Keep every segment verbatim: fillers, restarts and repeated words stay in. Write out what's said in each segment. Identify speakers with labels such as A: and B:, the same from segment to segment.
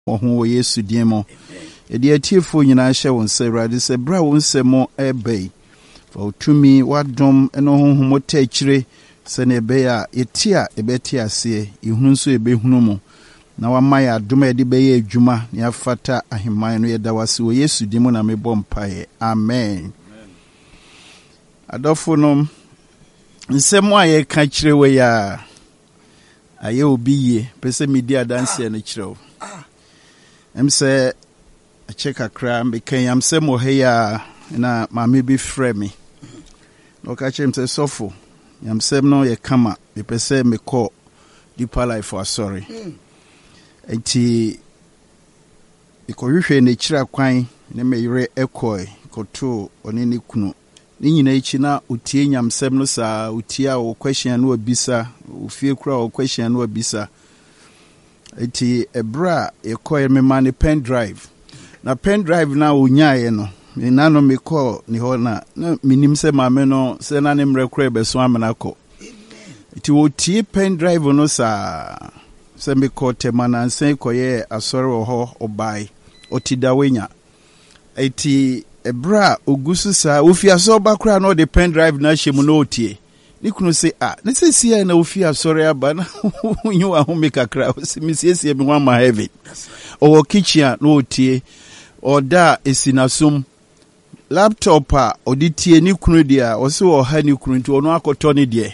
A: oho Yesu diemo edi atiefo nyina hye won se Awurade se bra won se mo ebei fa otumi wadom eno honhom takire se na ebe ya etia ebeti ase ihunu so ebehunu mo na wama ya adom edi beye adwuma ne afata aheman no yeda wase wo Yesu diemo na mebɔ mpae amen adofo no nsɛm a yɛ ka kyerɛ we ya aye obi ye pese media dance no kyerɛw em sɛ a check akra me kan am sɛ mo he ya na maame bi frɛ me no ka kyerɛ sɛ sofo yam sɛ no yɛ kama me pese me kɔ deeper life for sorry enti ikohwehwɛ ne kyira kwan ne me yere ekoi koto oni ne kunu ni nyina ichi na utie nyamsem no saa utia o question no abisa ufie kura o question no abisa eti ebra ekoye me man pen drive na pen drive na onyae no me nano me call ni ho na na minim se maame no se na ne mrekura beso amena ko eti utie pen drive no saa se me call temana nsen koye asore wo ho obai otidawenya eti ebra ogusu sa ofia so bakra no the pen drive na hyemu no otie ni kunu se ah ne se sia na ofia sore aba na nyu ahome kakra mi siesie me wan ma heavy o kitchen no otie oda esinasum laptop a oditie ni kunu dia o se o ha ni kunu nti ono akoto ni de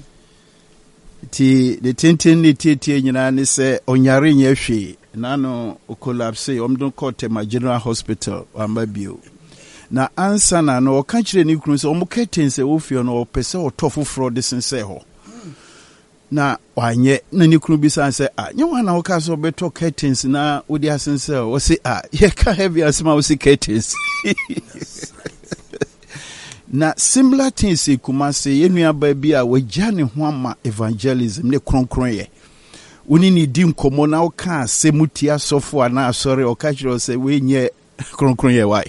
A: ti de tenten ni tietie nyina ne se onyare nya hwe na no o collapse omdon kote ma general hospital ambabio na ansa na no ka kire ni kunu se omo curtains e wo fie no opese otofo fro de sense ho na wanye na ni kunu bi san se ah nyewa na wo ka so beto curtains na wo di asense wo se ah ye ka heavy asema wo se curtains na similar things kuma se yenua ba bi a wagya ne ho ama evangelism ne kronkron ye woni ni di nkomo na wo ka asemutia sofo ana asore o ka kire se we nye kronkron ye wai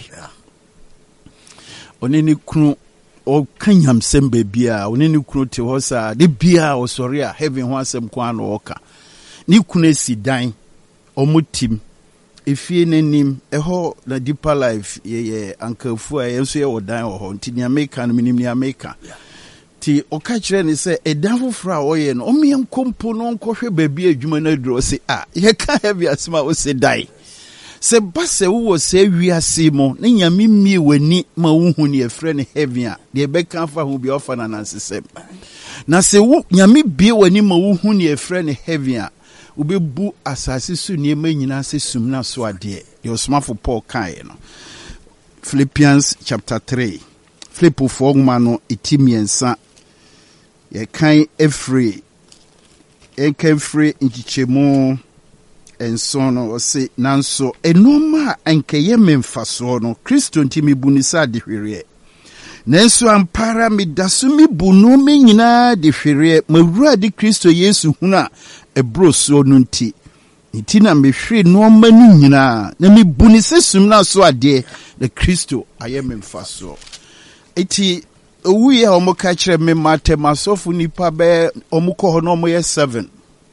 A: oneni kunu o kanyam sembe bia oneni kunu te ho sa de bia o sori a heaven ho asem kwa no oka ni kunu si dan omutim efie nanim eho na deeper life ye ye ankafu a yenso ye odan ho nti ni America no minim ni America ti o ka kire ni se edan fofra o ye no o me nkompo no nkohwe ba bia adwuma na duro se ah ye ka heavy asema o se dai se base wo se wiase mo ne nyame mie wani ma wuhu ne efre ne heaven a de be kan fa ho bi ofa na nansesem na se wo nyame bie wani ma wuhu ne efre ne heaven a obebu asase su ne ma nyina se sumna so ade de osmafo Paul kai no Philippians chapter three Philippo four ma no etimiensa ye kan efre en kan free nchichemu enso no o se nanso enoma ankeye memfaso no Kristo ntimi bunisa de hwere nanso ampara medaso mi bunu me nyina de hwere mawura de Kristo Yesu huna ebroso no nti nti na mehwe no ma ni nyina na mi bunisa sum na so ade de Kristo aye memfaso eti owi ya omoka kire me matemasofu nipa be omukọ ho no mo ye seven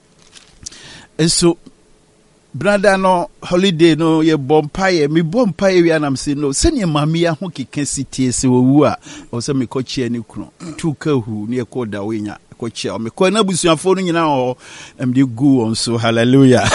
A: eso brother no holiday no ye bompaye mi bompaye wi anam se no se ne mame ya ho keka sitie se wowu a o se me kochia ni kunu tu ka hu ne ko da wenya kochia o me ko na busuafo no nyina ho am de gu on so hallelujah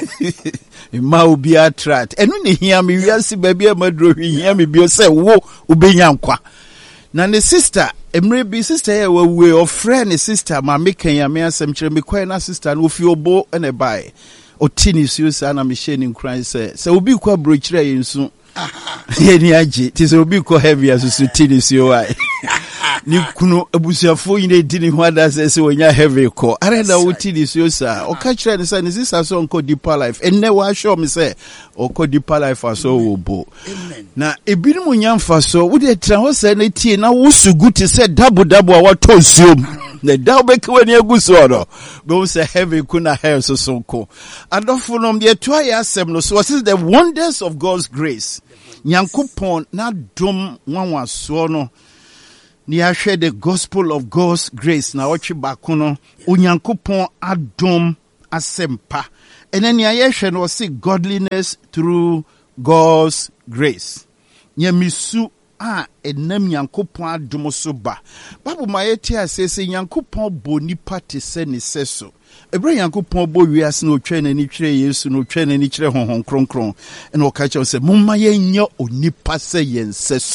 A: ma obi attract enu ne hia me wiase ba bia madro hwi hia me bio se wo obenya nkwa na ne sister emre bi sister ye wawe o friend ne sister ma me kan ya me asem kire me kwai na sister no ofi obo ene bai otini siusa na misheni nkran se se obi kwa brochire yensu ye ni age ti se obi kwa heavy asusu tini siowai ni kunu abusuafo yine dini ho ada se se wonya heavy ko arena otini siusa o ka kire ne se ne sisa so nko deeper life enne wa show me se o ko deeper life aso wo bo na ebinim nyamfa so wo de tra ho se na tie na wo sugu ti se dabo dabo a wato suom the Dalbeck when you go so, but say heavy kuna hair so so ko. Adolfo nom de toa ya asem no so what is the wonders of God's grace. Nyankopon na dom wanwa so no. Ni ahwe the gospel of God's grace na ochi bako no. Onyankopon adom asempa And then Yayeshan was say godliness through God's grace. Nyamisu a enam Nyankopon adom so ba. Bible ma yeti asese Nyankopon bo nipa te se ne seso. Ebra Nyankopon bo wiase na otwa na ni twere Yesu na otwa na ni kyere honhon kronkron. And o ka che say momma yenye onipa se yen seso.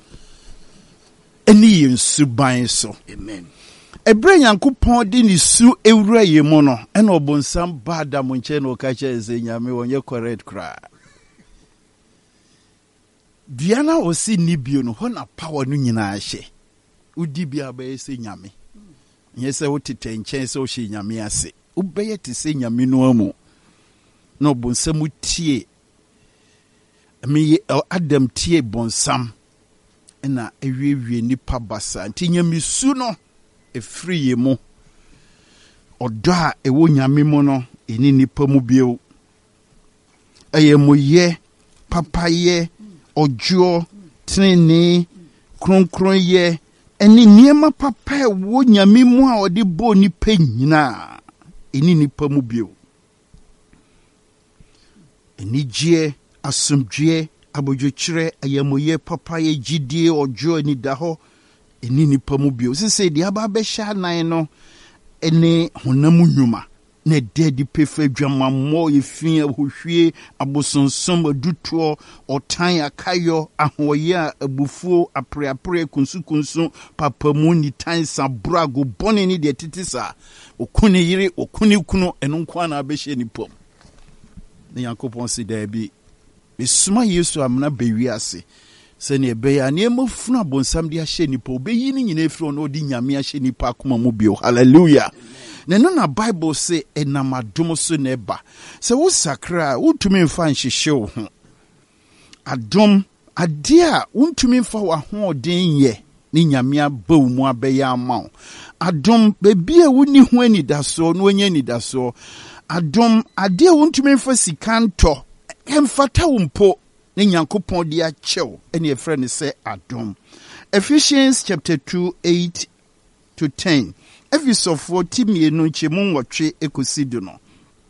A: Eni yensu ban so. Amen. Ebra Nyankopon di ni su ewura ye mu no ena obonsam ba da mo nche na o ka che say nyame wonye correct kra. Diana osi nibio no hona power no nyina ahye. Udi bia ba ese nyame. Nyese wotete nchen se o hye nyame ase. Ubeye te se nyame no amu. No bonsam tie. Me Adam tie bonsam. Na ewiewie nipa basa. Nti nyame su no efri ye mu. Odo a ewo nyame mu no eni nipa mu bio. Eye moye papaye ojo trene kronkron ye eni niema papa wo nyame mu a odi bo nipa nyina eni nipa mu bio eni gie asomdwe abodwokyere ayamoye papa ye gidie ojo eni daho eni nipa mu bio sese dia ba be sha nan no eni honamu nnwuma ne dedi pefe dwamammo yefin ahohwie abosonsom adutuo otan akayo ahoye abufuo apreapre kunsu-kunsu papamu ni tan sabrago bone ni de titisa okuni yire okuni kunu eno kwa na abehye ni pom ne Yakobon si da bi besuma Yesu amna bewiase se ne be ya ne mafunu abonsam de ahye ni pom be yi ni nyina efiro no di nyame ahye ni pa akoma mu bio hallelujah. Neno na Bible say enamadom so neba. Se wo sakra untumi mfa nhihye wo ho. Adom ade a untumi mfa wa ho den ye ni nyame aba mu abeya ama. Adom bebi a woni ho ani daso no anya ni daso. Adom ade a untumi mfa sikanto emfata wo mpo ni Nyankopon de achew ene efre ne se adom. Ephesians chapter two eight to ten. Efisofo timienu nchemu nwotwe ekosido no.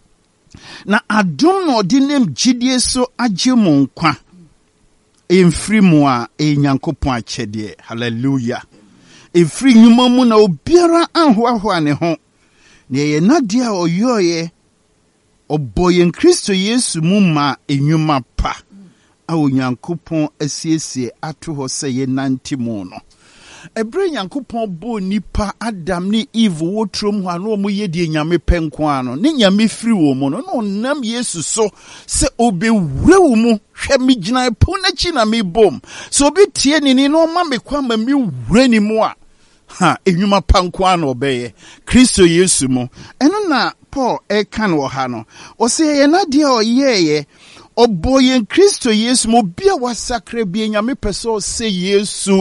A: Na adom no de nem gidie so agye mo nkwa. Emfiri mu a Nyankopon akyede. Hallelujah. Efiri nyuma mu na obiara anhoahoa ne ho. Ne ye nade a oyoye oboyen Kristo Yesu mu ma enyuma pa. A Nyankopon asiesie ato ho se ye nantimo no. Ebre Nyankopon bo nipa Adam ni Eve wotrom ho ano mo yedie nyame penko ano ne nyame firi wo mo no no nam Yesu so se obewure wo mu hwe me gina epo na chi na me bom so obi tie ni ni no ma me kwa ma me wure ni mu a ha enwuma panko ano obeye Kristo Yesu mo eno na Paul e kan wo ha no o se ye na de o yeye oboyen Kristo Yesu mo bia wasakra bia nyame peso se Yesu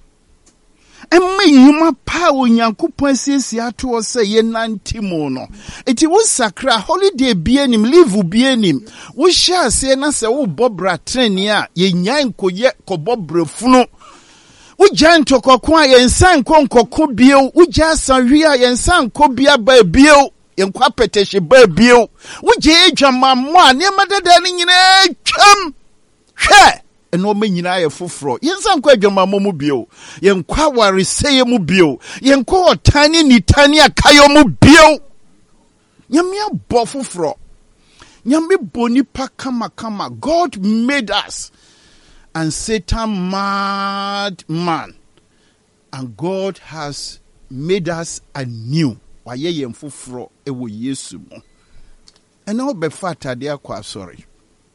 A: Emme yuma pa Onyankopon asiesie ato o se ye nantimo no. Eti wo sakra holiday bienim leave bienim. Wo sha se na se wo bobra treni a ye nyan koye ko bobre funu. Wo janto kokko a ye nsan konkoko bio, wo ja sanwi a ye nsan ko bia ba bio. Ye nkwa petehye ba bio. Wo je adwamammo a ne madada ni nyina twam. Hwe eno me nyina ye foforo yensa nkwa adwamammo mu bio yenkwa wareseye mu bio yenkwa otani ni tani akayo mu bio nyame abo foforo nyame boni pa kama kama. God made us and Satan mad man, and God has made us anew. Waye yen foforo ewo Yesu mo ena obefa atade akwa sorry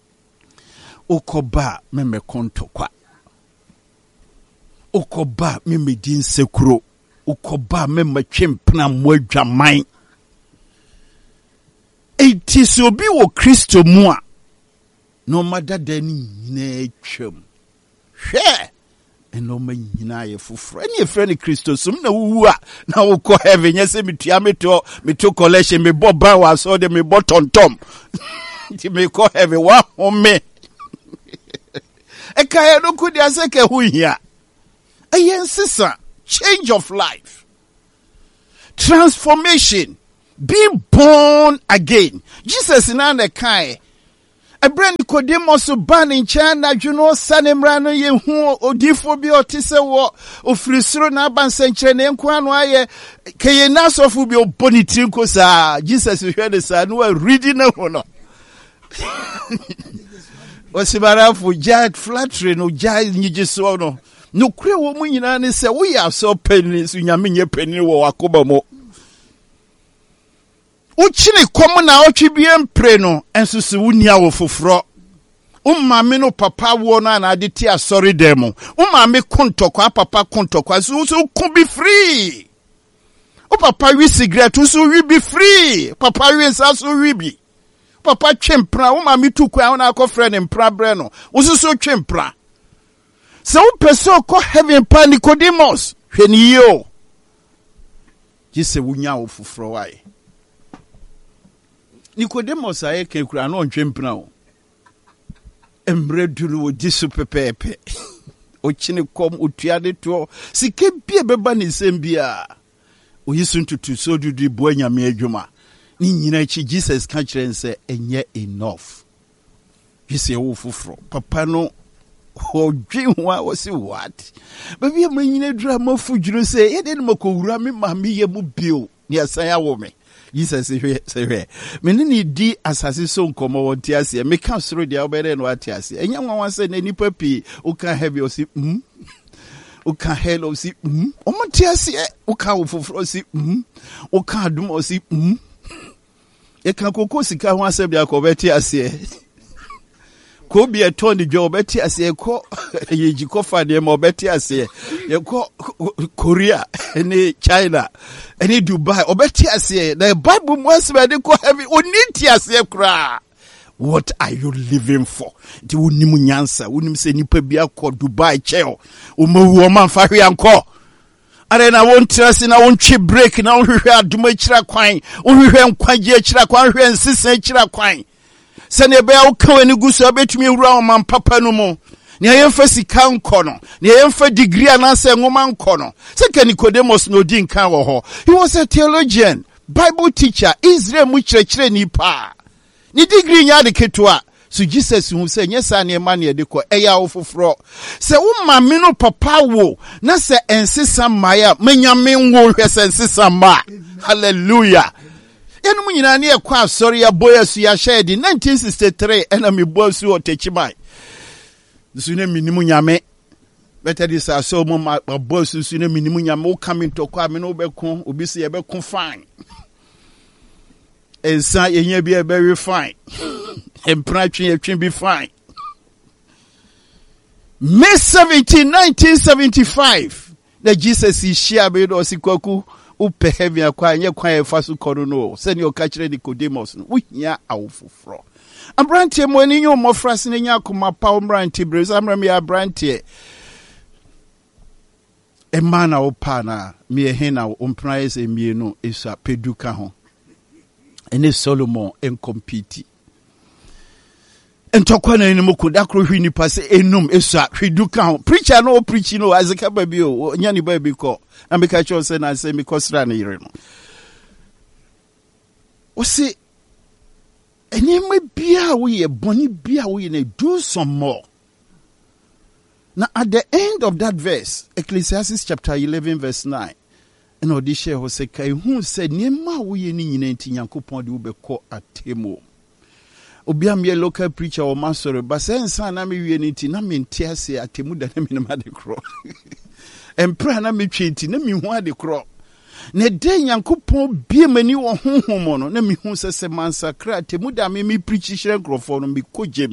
A: Okoba meme konto kwa. Okoba meme din sekuro. Okoba meme chempna mwadwa main. Eti se obi wo Kristo mu a no madada ni nyina atwam. Hwe eno ma nyina ye foforo. Eni efre ni Kristo sum na wuwu a na wo ko heaven yese metua meto meto collection me bo ba wa so de me bo tontom. Ti me ko heaven wa home. Ekaya no kudi aseke hu hia. Ayen sisa change of life. Transformation. Being born again. Jesus in an kai. A brand Nicodemus ban in China, you know, Sanemrano, ye who, Odifobia, Tissawa, or Frisro Naban Sanchez, and Quanwaye, Kayenas of Ubio Bonitinkosa. Jesus, you heard the son who are reading a honor. Wasibara for Jad flattery, no Jad Nijisono. No queer woman in Annie said, we are so pennies in Yaminia penny or Akobamo. Uchini komo na ochibiem preno enso se wunia wo foforo umma me no papa wo na na de ti asori demo umma me kontokwa papa kontokwa so so ku be free o papa wi cigarette so wi be free papa wi sa so wi bi papa twempra umma me tukwa na akofre ne mpra bre no wo so so twempra se wo peso ko heaven pa Nicodemus hwani yo gise wunya wo foforo wai Nicodemus aye ke kura no ntwempena o emredu no disu pepepe o chine kom otuade to sike bia beba ne sembia o yisu ntutu so dudu bo anyame adwuma ni nyina chi Jesus ka kire nse enye enough yesi wo fufuro papa no o dwinwa wo si what baby am nyina dura mafudwuro se ye de no makowura me ma me ye mu bio ni asan ya wo me Jesus say say me ni di asase so nkomo wonti ase me ka soro dia obere no ati ase enya nwanwa se na nipa pi o ka heavy o si mm o ka hell o si mm o moti ase o ka ofoforo si mm o ka adum o si mm e ka kokko sika ho ase bia ko beti ase ko bi eton di jo beti ase ko yeji ko fa de mo beti ase ye ko Korea ni China any Dubai obeti ase the Bible must be de ko heavy oniti ase kra. What are you living for? Ti wonimu nyansa wonim se nipa bia ko Dubai cheo o mawu o man fa hwe anko are na won trase na won twe break na won hwe aduma kira kwan won hwe nkwaje kira kwan hwe nsisa kira kwan se ne be ya uka wani gusu abetumi wura o man papa no mo ni ayemfa sika nko no ni ayemfa degree anase ngoma nko no se ka Nicodemus no di nka wo ho. He was a theologian, Bible teacher, Israel mu kirekire ni pa ni degree nya de ketwa. So Jesus hu se nyesa na ema na de ko eya ofoforo se wo ma me no papa wo na se ensesa maya manyame nwo hwe se ensesa ma. Hallelujah. Enu mu nyina na ye kwa asori ya boya su ya shedi nineteen sixty-three ena me bo su otechimai sune minimu nyame better this are so my boss sune minimu nyame o coming to kwa me no be kon obi se ye be kon fine ensa yenye bi e very fine empra twen twen be fine. May seventeenth nineteen seventy-five the Jesus is share be do sikwaku upe heavy akwa nye kwa e fasu kono no se ni o ka kire Nicodemus no wo hia awofoforo Abrantie mo ni nyo mo frase ne nya akoma pa omrantie brez amram ya abrantie e mana o pa na me he na o mprise mie no esa peduka ho ene Solomon en compete entokwa na ni moko da kro hwi ni pase enum esa hwiduka ho preacher no o preach no azeka ba bi o nya ni ba bi ko na me ka cho se na se me kosra na yire no o se enema bia we boni bia we na do some more. Now at the end of that verse, Ecclesiastes chapter eleven verse nine, and Odisha Hoseka who said nema we ni nyina nti Nyankopon de wobekọ atemo. Obi am ye local preacher or master but sense na me we ni nti na me ntiase atemu da na me na de kro. Empra na me twe nti na me hu ade kro. Ne de Nyankopon bie mani wo honhom no na me hu sese mansakra temu da me me preach hire grofo no me kogem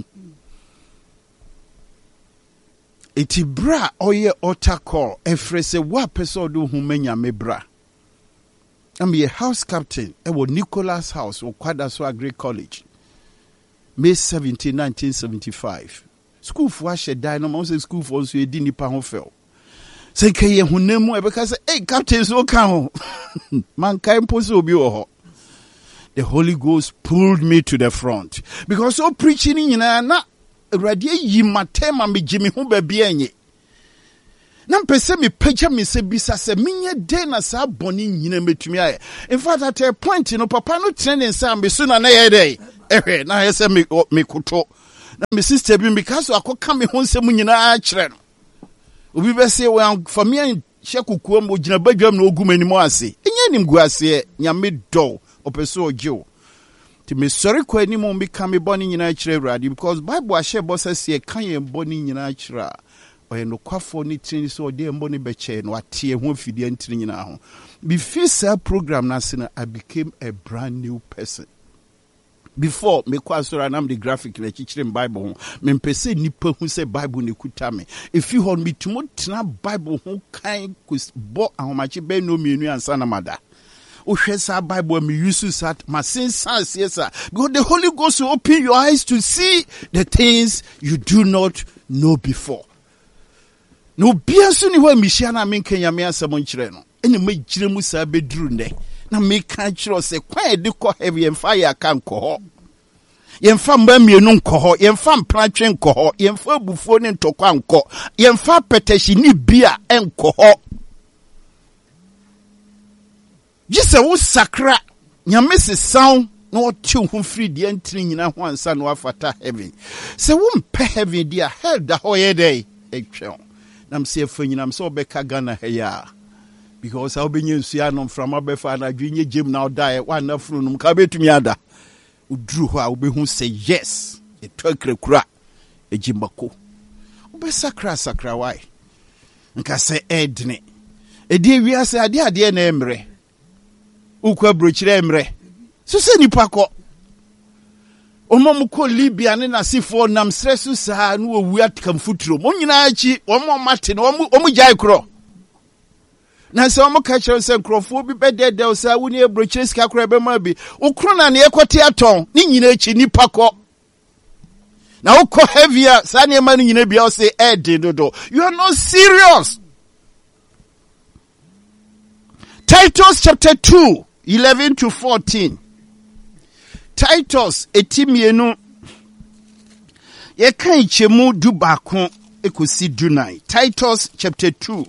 A: eti bra oye otakor efrese wa person do hu manya me bra am ye house captain e wo Nicholas House wo Kwadaso Agri College May seventeenth nineteen seventy-five school for a dynamo say school for so edi nipa ho fel. Say keye hunemu ebeka say hey captain so kan ho man kan post obi wo ho. The Holy Ghost pulled me to the front because so preaching in na radio yi matema me jimi ho ba bia enye na mpese me pagya me se bisa se menye den na sa boni nyina metumi aye. In fact at a point no papa no training sa me so na na ye dey ehwe na ye se me me koto na me sister bi because akoka me ho nsem nyina a kyerɛ no obi be se we for me hye kukuo mo gina badwam na ogum animo ase enye nim gu ase nyame dɔ opeso ogyew ti me sori kwa animo mi ka me boni nyina kyerɛ Awurade because Bible ahye bo sɛ e kan ye boni nyina kyerɛ oye no kwafo ni trini so de mboni beche no atie ho afidie ntini nyina ho before sa program na se I became a brand new person. Before me kwa sora na the graphic na chichire Bible ho me mpese nipa hu se Bible ne kuta me if you hold me to mo tena Bible ho kan kus bo ahomache be no mienu ansa na mada ohwe sa Bible me use sat ma sense yes because the Holy Ghost will open your eyes to see the things you do not know before. No biasu ni ho mihia na me kan yame asem nkyere no ene magire mu sa beduru ne na me kan kyerɛ se kwa de kɔ heavy and fire kan kɔ hɔ yemfa mba mienu nkɔ hɔ yemfa mpratwe nkɔ hɔ yemfa bufuo ne ntɔkwa nkɔ yemfa petashi ni bia enkɔ hɔ gise wo sakra nyame se sound na ɔte ho free de antri nyina ho ansa no afata heaven se wo mpe heaven dia hell da hɔ ye dey etwe nam se afanyina nam se obeka Ghana heya because how be nsuya no from abefa na dwenye gem na odai wan na furu num ka betumi ada uduru ho a obehu say yes etwa krakura ejimbako obesakra sakra why nka se edne edi wiase ade ade na emre ukwa brochire emre so se nipa ko omom ko Libya ne nasifo nam sresu sa no owu atkam futuro mo nyina achi omo mate no omo jai kro na se omo ka kire se nkrofo bi bedede o sa woni ebrochire sika kro be ma bi ukro na ne ekote aton ni nyina achi nipa ko na ukọ heavier sa ne ma ni nyina bia o se ed dodo you are not serious. Titus chapter two eleven to fourteen. Titus etimienu ye kan chemu du bakon ekosi dunai. Titus chapter two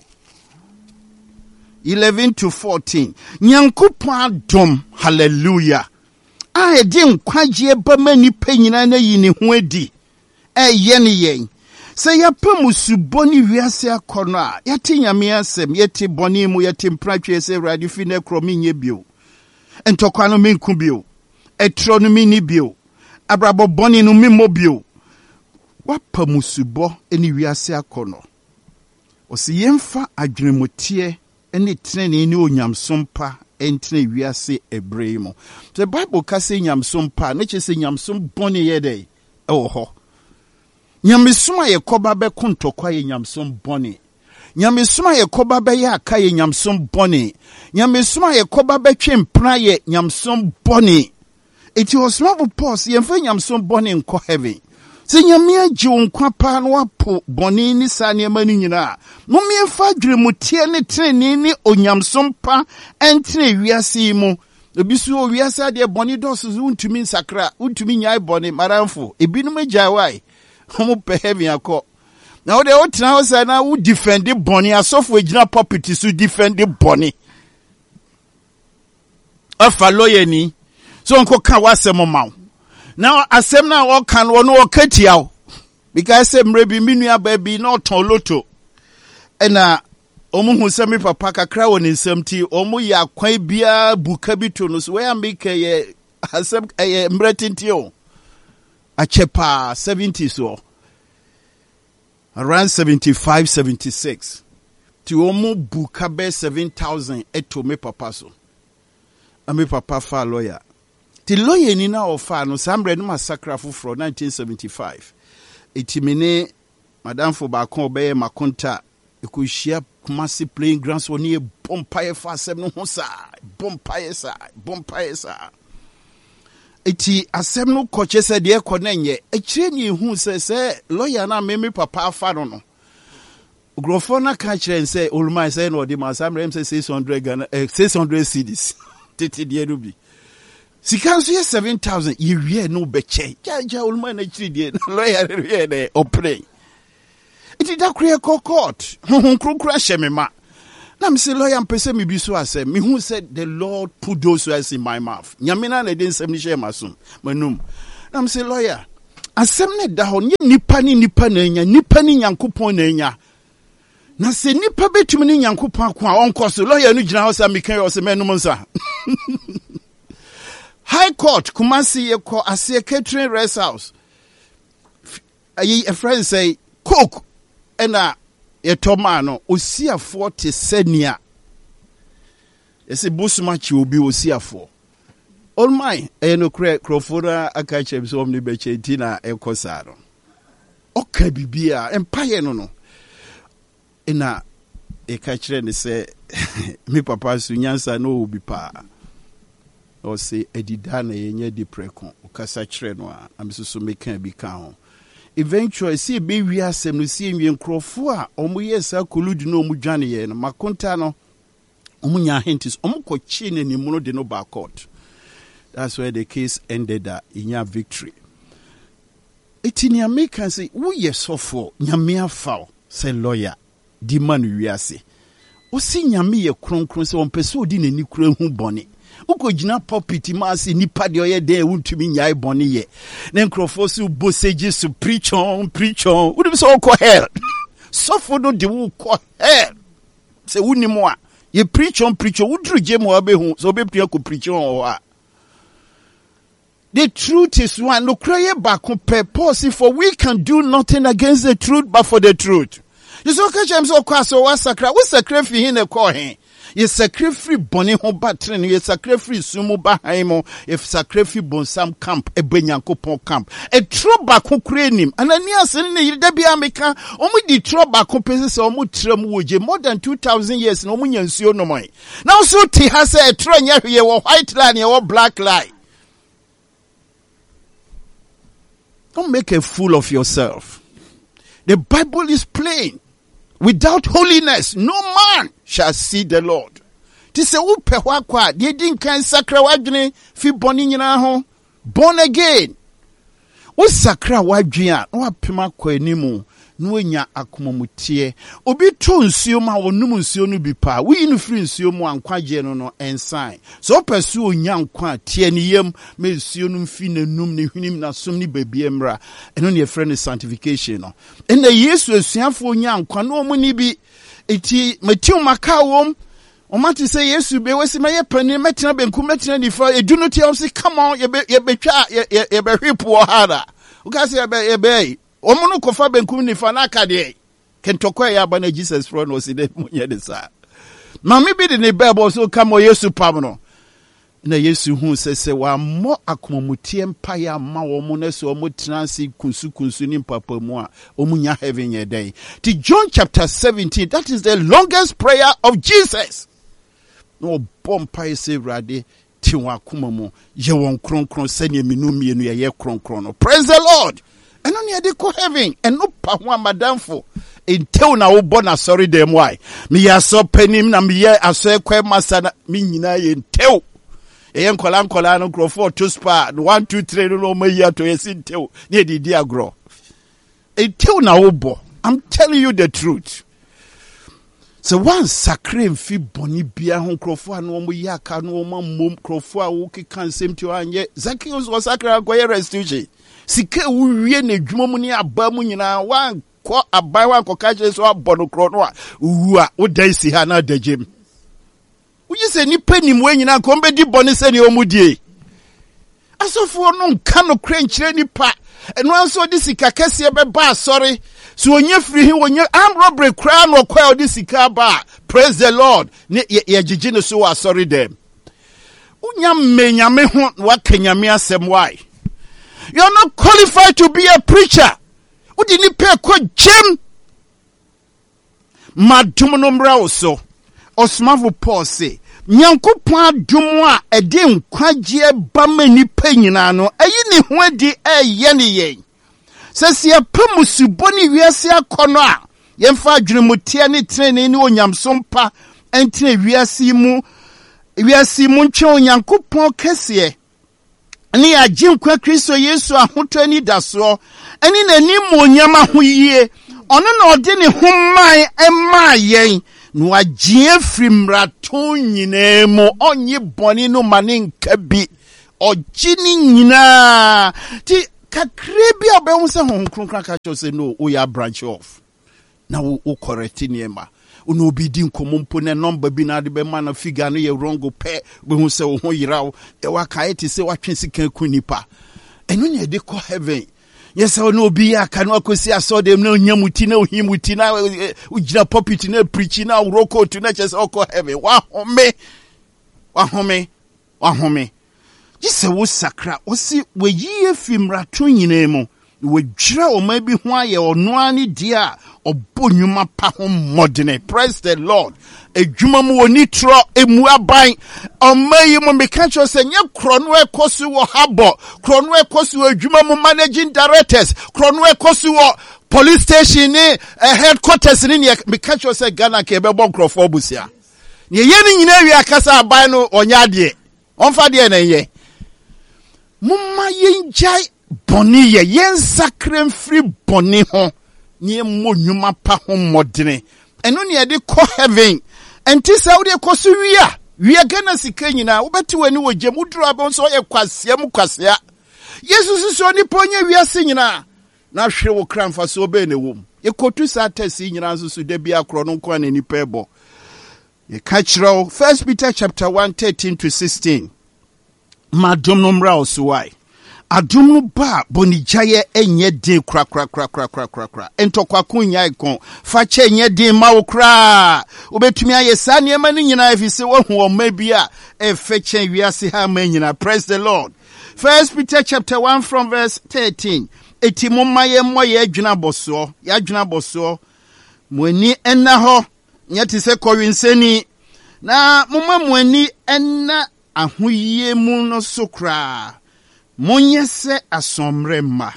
A: eleven to fourteen. Nyankopon adom hallelujah. A edi nkwaje ba mani panyina na yi ne ho adi. E ye ne yen. Se ya pamusu boni wiase akono a yate nyame asem yate boni mu yate mpratwe se Awurade fi na kromi nye bio. Entokwa no menku bio. Etro no mini bio. Abrabo boni no mimo bio. Wapa musubo eni wiase akono. Osi yemfa adwenemotie eni trene ni onyamsompa entene wiase ebremo. The Bible ka se nyamsompa na che se nyamsom boni yede ewo ho. Nyamesuma ye koba be kontokwa ye nyamsom boni. Nyamesuma ye koba be ya aka ye nyamsom boni. Nyamesuma ye koba be twempra ye nyamsom boni. Eti osmabu pos ye mfa nyamsom boni nko heaven. Se nyame agye nkwa pa no apo boni ni sa ne ma ni nyina. Mo me mfa dweremutie ne trene ni onyamsom pa entene wiase mu. Obisu o wiase ade boni dosu untumi nsakra, untumi nyai boni maramfo. Ebinum agya wai. Homo pe heaven akọ. Now they all try say na who defend the boni asofu ejina property so defend the boni. Afa lawyer ni so nko kan wasem maw. Now asem na wo kan wo no okatiaw. Because say mrebi minua ba bi na oton loto. Ena omu hu se me papa kakra woni nsam ti omu ya kwan bia buka bi to no so we make ye asem eh mretinti o. A chepa seventy so around seventy-five seventy-six to omo buka be seven thousand eto me papa so a me papa fa lawyer ti lawyer ni na ofa no sambre no massacre for nineteen seventy-five etimene madam for ba kon be makonta ekuhia Kumasi playing grounds woni e bompaye fa asem no ho sa bompaye sa bompaye sa eti asem no koche se de ekọ na nye ekire ni hu se se lawyer na meme papa afa no no grofo na ka kire se oluma se no de ma samrem se six hundred Ghana eh, six hundred cedis tete de no bi sikanso ye seven thousand ye wie no beche ja ja oluma na kire de lawyer wie de opre It is that create court. Who crash me ma. Now me say lawyer mpese me bi so asem. Me who said the Lord put those words in my mouth. Nyamina na den sem ni share masum. Manum. Now me say lawyer. Asem ne da ho nipa ni nipa na nya, nipa ni Nyankopon na nya. Na se nipa betumi ni Nyankopon kwa onko so lawyer no gina ho sa me kan yo se menum nsa. High Court Kumasi yeko ase catering rest house. Ayi a friend say cook ena etoma no osiafo te senia. Ese busmachi obi osiafo. All my eno kre krofora aka chem so omni beche tina ekosa no. Oka bibia empire no no. Ena e ka kire ne se me papa su nyansa no obi pa. O se edida na yenye di preko ukasa kire no a amsusu meka bi ka ho. Eventually see be wi asem no see nwie nkrofo a omo yesa koludi no omo dwane ye no makonta no omo nya hints omo kochi ne nimu no de no back court. That's where the case ended that in your victory. Etini American say wo yesofo nyame afa say lawyer di man wiase. O si nyame ye kronkron se on pese odi nani kura hu bone. Uko jina pulpit ma se nipa de oye de wuntumi nyai bone ye. Na nkrofo se boseji su preach on preach on. Wo de so ko hell. Sofo no de wo ko hell. Se wuni mo a ye preach on preach on wo dru je mo abehu so be pia ko preach on o a. The truth is one. No cry back purpose for we can do nothing against the truth but for the truth. You so catch him so cross or what sacra what sacrifice in the call him. You sacrifice bonny home battery, you sacrifice sumo bahaimo, if sacrifice bon some camp, a benyanko camp. A true back who create him, and a near sending the Biamica, only the true back who passes or mutramuji more than two thousand years no munian so no more. Now so T has a tranya here or white line or black line. Don't make a fool of yourself. The Bible is plain. Without holiness, no man shall see the Lord. This is upe wakwa. They didn't can sakra wajne fi boni nyina ho. Born again. O sakra wajia. No apima kwa nimu. No nya akumamutie. Obi to nsuo ma wonum nsuo no bi pa. We inu free nsuo mu ankwaje no no ensign. So pesu onya nkwa tie ni yam me nsuo no mfi nanum ne hwinim na som ni babie mra. Eno ne friend sanctification no. Ena Yesu asuafo onya nkwa no mu ni bi eti matiu maka wom. Omati say Yesu be wesi ma ye pani metina benku metina ni fa edu no tie am say come on ye be ye betwa ye ye be hwepo hara. Uka say ye be ye be Omono kofa benkum ni fa na akade kentokwa ya ba na Jesus front was ide munye de sa mami bi de ne bible so come Yesu pam no na Yesu hu se se wa mo akomomutie mpa ya ma wo mo na so mo transi kunsu kunsu ni papa mu a omunya heaven ye day. To John chapter seventeen, that is the longest prayer of Jesus. No bompa se rade ti wa komomu ye won kronkron se ne minu mienu ye ye kronkron no. Praise the Lord. And only they go heaven and no power madam for until now born a sorry them why me ya so penim na me ya aso ekwe masana me nyina ye ntew e yen kola nkola no grofo to spa one two three no me ya to yesi ntew ne di di agro until now bo. I'm telling you the truth. So one sacred fi boni bia ho grofo anu mo ya ka no mo mom grofo a wo kikan sem to anye Zacchaeus was sacred go restitution. Sike uwie na dwuma mu ni aba mu nyina wan ko abai wan ko ka je so abono kro no a uwa wo dai si ha na dajem uyi se ni panim we nyina ko mbedi bone se ni omudie asofo no nka no kra nkyire ni pa eno anso di sika kese be ba sorry so onye free hi onye am robbery kra no kwa odi sika ba. Praise the Lord ne ye gigi no so sorry them unya menyame ho wa kanyame asem why. You're not qualified to be a preacher. Who didn't pay kwa gem? Madumunomra also. Osmavu Paul say. Nyanko pa dumwa edi kwa jie bame ni penyina no. Eyi ni huedi e yeni yen. Sesi ya pemusu boni wiasi ya kono a. Yemfa junimutia ni treni ni onyamsompa. Entine wiasi mu. Wiasi mu nche onyanko pa kesiye. Ni ajim kwa Kristo Yesu ahoto ani daso ani nani mo nyama ho yie ono na ode ne homman ema yen no agye frimrato nyinemu onye boni no mane nka bi ogye ni nyina ti kakre bi obehu se hon kronkran ka cho se no o ya branch off na wo correct niema ono obi di nkomompo ne number bi na de be ma na figure no ye wrong pe behu se wo ho yirawo e wa kae ti se watwe sika kunipa eno ne de ko heaven. Yes, I know be a canoe see I saw them no nyamutina himutina ujina popitina preaching now roko to natures oko heaven. Wa home wa home wa home. Just a was sacra or see we ye film ratun nemo. We jira or maybe why or no dia or bonuma pahom moderne. Praise the Lord. A jumamu nitro a muabai or may you me catch us and your cronway kosu or harbor, cronway kosu a jumamu managing directors, cronway kosu police station, a headquarters in your me catch us a Ghana Kebabon Crophobusia. Ye yen in area Casa Bino or Yadie on Fadia ye. Mumma yen jai boni ye yen sacred free boni hon near monuma pahom moderne. And only a de co heaven. And tis out there cosuria. We are gonna see Kenya. But when you were Jamudra Bonso, a quasia mucasia. Jesus is only ponya we are singing now. Now she will cram for so bene womb. You could to sat singing answers to Debia Chronocon any pebble. You catch row. First Peter chapter one, thirteen to sixteen. Madam Nomra Suwai. Adumnu ba bonijaye enye din kra kra kra kra kra kra kra entokwa kunya ikon fache enye din ma okra obetumi ayesa ne ma nyina efise wo hu ma bia e feche wiase ha ma nyina. Praise the Lord. First Peter chapter one from verse thirteen. Eti momma ye moye adwuna boso ya adwuna boso muani enna ho nyati se kowinseni na momma muani enna ahoyie mu no sokra. Monye se asomre ma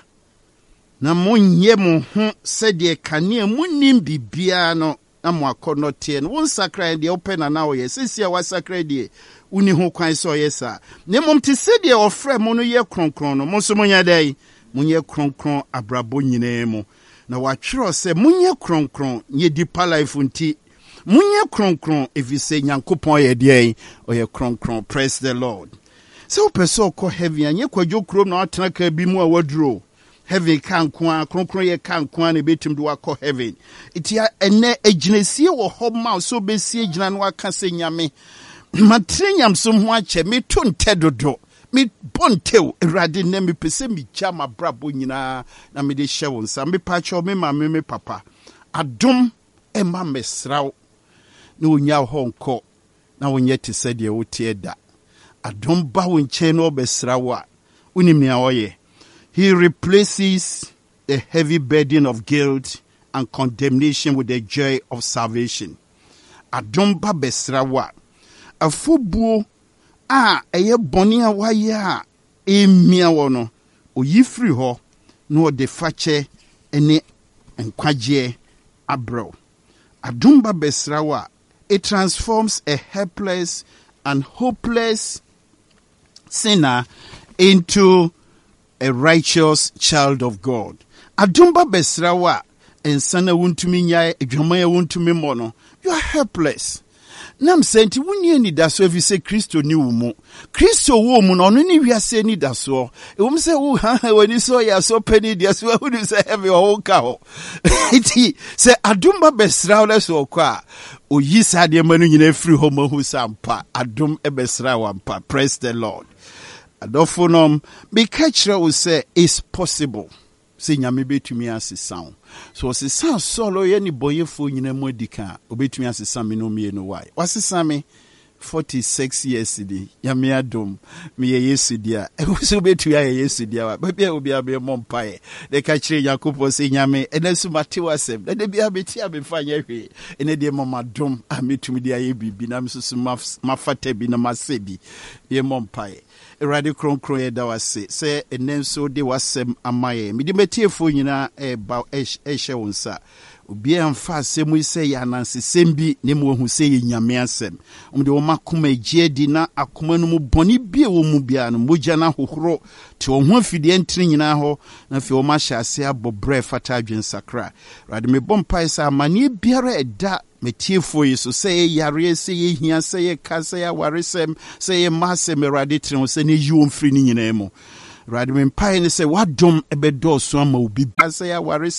A: na monye mo ho se de kane munim bibia no na mo akono tie no won sakra de open na na oye sisia wa sakra de uni ho kwan so yesa ne mom te se de ofre mo no ye kronkron no mo so monya dai monye kronkron abrabo nyina mu na wa twero se monye kronkron ye deeper life nti monye kronkron efise nyankopon ye de oye kronkron. Praise the Lord. So person ko heaven anye kwadwo krom na atena ka bi mu a waduro heaven kan kwa kronkron ye kan kwa na betim do akọ heaven itia ene aginesie wo ho ma so besie gina no aka se nyame matrenyam so ho ache me to ntedodo me bontew erade na me pese mi chama brabo nyina na me de hye nsa me pacho me ma me me papa adom e ma mesraw na onya ho nko na wonye te se de wo tie da. Adom ba wonche no besrawa unim ni awoye. He replaces the heavy burden of guilt and condemnation with the joy of salvation. Adom ba besrawa afubuo a eye boni a waye a emia wo no oyifri ho no de fache ene enkwagye abro. Adom ba besrawa, it transforms a helpless and hopeless sinner into a righteous child of God. Adumba besrawa ensana wuntumi nyai edwamaya wuntumi mono. You are helpless. Nam senti wunye ni daso evi se Kristo ni umu. Kristo wo mu no no ni wiase ni daso. E wum se wo ha wani so ya so peni dia so hu ni se heavy o ka ho. Iti se adumba besrawa le so kwa. Oyi sa de manu nyina free ho ma hu sampa adum e besrawa mpa. Praise the Lord. Adofonom be catcher will say it's possible. Say nyame betumi asesa. So asesa solo ye ni boyefo nyina modika obetumi asesa me no me no why. Wasesa me forty-six years di nyame adom me ye yesu dia. E wo so betumi aye yesu dia wa. Ba bia obi abe mompae. De catcher Yakobo say nyame enesu matewasem. De bia beti abefa nya hwe. Ene de mama dom ametumi dia ye bibi na msusu mafata bi na masebi. Ye mompae. Awurade kronkron yɛ da wase sɛ ɛnɛ nso de wasɛm ama yɛ mede metiefo nyinaa ɛba ɛhyɛ wo nsa obiara mfa asɛm yi sɛ yɛ anansesɛm bi ne mu wahu sɛ yɛ nyame asɛm ɔmde wɔn akoma agye adi na akoma no mu bɔne bie wɔ mu biara no mogya no ahohoro te wɔn ho afidie ntene nyinaa hɔ na afei wɔn ahyɛ ase abɔ brɛ fata adwensakra Awurade mebɔ mpae sɛ amanneɛ biara ɛda metiefo yi so sɛ yɛ yareɛ sɛ yɛ hia sɛ yɛ ka sɛ yɛ awaresɛm sɛ yɛ mma asɛm Awurade tene ho sɛ ne yi wɔn firi ne nyinaa mu Awurade mempae ne sɛ wadom ɛbɛdɔɔso ama obi ba sɛ yɛ awaresɛm